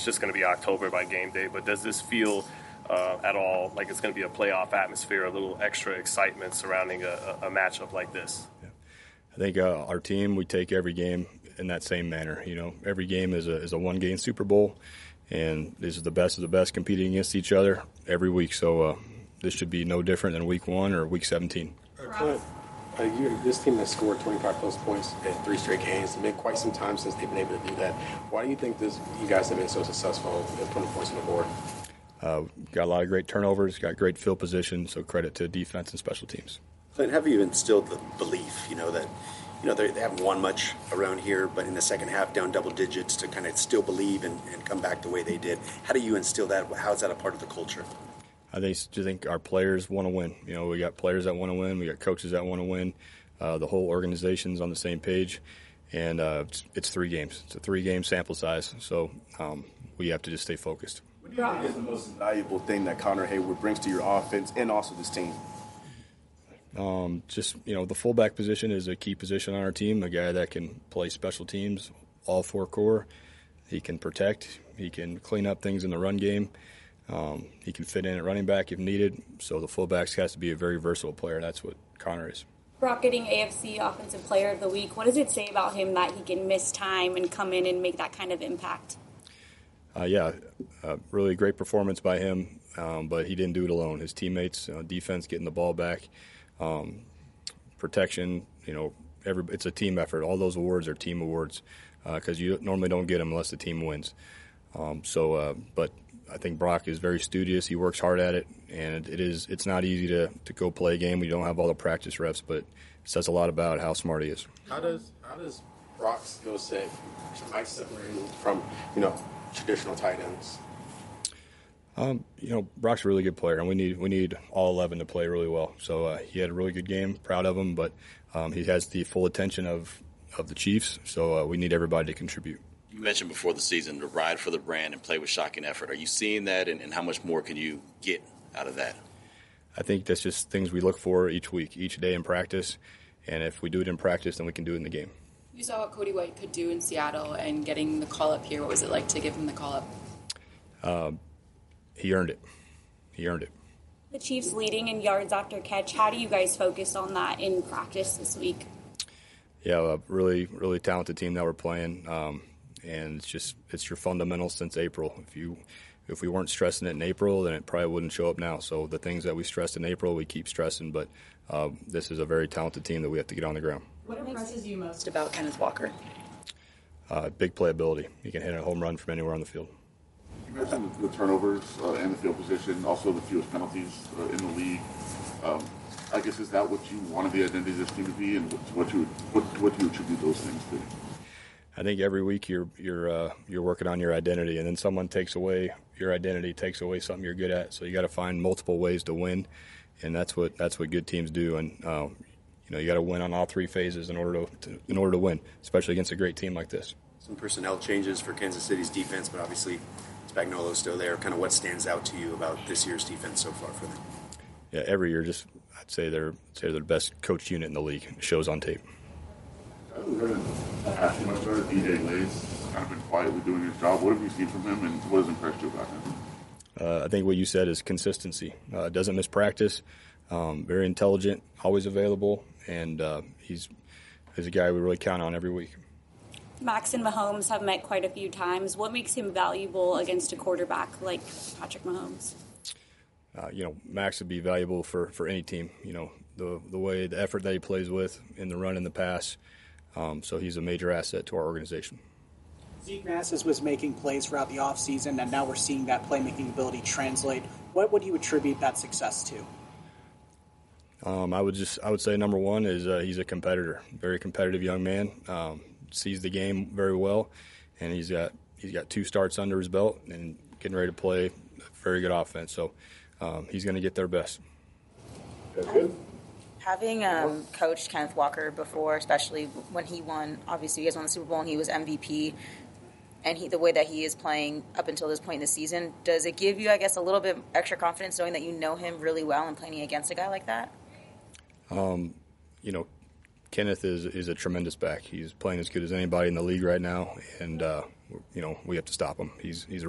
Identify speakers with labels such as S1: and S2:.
S1: It's just going to be October by game day, but does this feel at all like it's going to be a playoff atmosphere, a little extra excitement surrounding a matchup like this?
S2: Yeah. I think our team, we take every game in that same manner. You know, every game is a one-game Super Bowl, and these are the best of the best competing against each other every week. So this should be no different than Week 1 or Week 17.
S3: This team has scored 25-plus points in 3 straight games. It's been quite some time since they've been able to do that. Why do you think you guys have been so successful at putting points on the board?
S2: Got a lot of great turnovers, got great field position, so credit to defense and special teams.
S4: Clint, have you instilled the belief, that they haven't won much around here, but in the second half down double digits to kind of still believe and come back the way they did? How do you instill that? How is that a part of the culture?
S2: I think our players want to win. We got players that want to win. We got coaches that want to win. The whole organization's on the same page, and it's 3 games. It's a 3-game sample size, so we have to just stay focused.
S5: What do you think is the most valuable thing that Connor Heyward brings to your offense and also this team?
S2: The fullback position is a key position on our team, a guy that can play special teams, all 4 core. He can protect. He can clean up things in the run game. He can fit in at running back if needed. So the fullbacks has to be a very versatile player. That's what Connor is.
S6: Brock getting AFC Offensive Player of the Week, what does it say about him that he can miss time and come in and make that kind of impact?
S2: Really great performance by him, but he didn't do it alone. His teammates, defense, getting the ball back, protection, it's a team effort. All those awards are team awards because you normally don't get them unless the team wins. But I think Brock is very studious. He works hard at it, and it's not easy to go play a game when you don't have all the practice reps, but it says a lot about how smart he is.
S3: How does Brock's skill set separate him from, traditional tight ends?
S2: Brock's a really good player, and we need all 11 to play really well. So he had a really good game, proud of him, but he has the full attention of the Chiefs, so we need everybody to contribute.
S7: You mentioned before the season to ride for the brand and play with shocking effort. Are you seeing that, and how much more can you get out of that?
S2: I think that's just things we look for each week, each day in practice, and if we do it in practice, then we can do it in the game.
S8: You saw what Cody White could do in Seattle and getting the call-up here. What was it like to give him the call-up?
S2: He earned it.
S6: The Chiefs leading in yards after catch. How do you guys focus on that in practice this week?
S2: Yeah, a really, really talented team that we're playing, and it's your fundamentals since April. If we weren't stressing it in April, then it probably wouldn't show up now. So the things that we stressed in April, we keep stressing, but this is a very talented team that we have to get on the ground.
S8: What impresses you most about Kenneth Walker?
S2: Big playability. He can hit a home run from anywhere on the field.
S9: You mentioned the turnovers and the field position, also the fewest penalties in the league. I guess, is that what you wanted the identity of this team to be, and what you attribute those things to?
S2: I think every week you're working on your identity, and then someone takes away your identity, takes away something you're good at. So you got to find multiple ways to win, and that's what good teams do. And you got to win on all 3 phases in order to win, especially against a great team like this.
S4: Some personnel changes for Kansas City's defense, but obviously Spagnuolo's still there. Kind of what stands out to you about this year's defense so far for them?
S2: Yeah, every year, I'd say they're the best coached unit in the league. It shows on tape.
S9: I haven't heard asking much better. DJ Lay's kind of been quietly doing his job. What have you seen from him, and what has impressed you about him?
S2: I think what you said is consistency. Doesn't miss practice. Very intelligent, always available, and he's a guy we really count on every week.
S6: Max and Mahomes have met quite a few times. What makes him valuable against a quarterback like Patrick Mahomes?
S2: Max would be valuable for any team. The effort that he plays with in the run and the pass. So he's a major asset to our organization.
S10: Zeke Massis was making plays throughout the offseason, and now we're seeing that playmaking ability translate. What would you attribute that success to?
S2: I would say number one is he's a competitor, very competitive young man. Sees the game very well, and he's got 2 starts under his belt and getting ready to play a very good offense. So he's going to get their best.
S3: That's good.
S11: Having coached Kenneth Walker before, especially when he won, obviously you guys won the Super Bowl and he was MVP, and the way that he is playing up until this point in the season, does it give you, I guess, a little bit extra confidence knowing that you know him really well and playing against a guy like that?
S2: Kenneth is a tremendous back. He's playing as good as anybody in the league right now, and we have to stop him. He's a